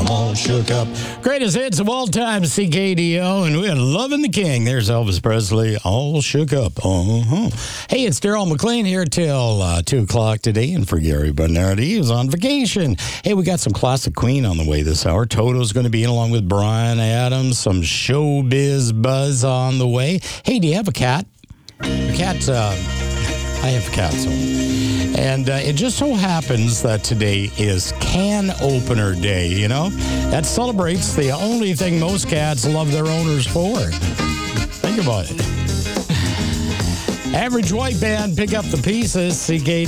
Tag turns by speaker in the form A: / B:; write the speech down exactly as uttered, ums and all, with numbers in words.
A: I'm all shook up. Greatest hits of all time, C K D O, and we're loving the king. There's Elvis Presley, all shook up. Uh-huh. Hey, it's Daryl McLean here till uh, two o'clock today, and for Gary Bernardi, he was on vacation. Hey, we got some classic Queen on the way this hour. Toto's going to be in along with Bryan Adams, some showbiz buzz on the way. Hey, do you have a cat? A cat, uh, I have cats home. And uh, it just so happens that today is Can Opener Day, you know? That celebrates the only thing most cats love their owners for. Think about it. Average White Band, pick up the pieces. C K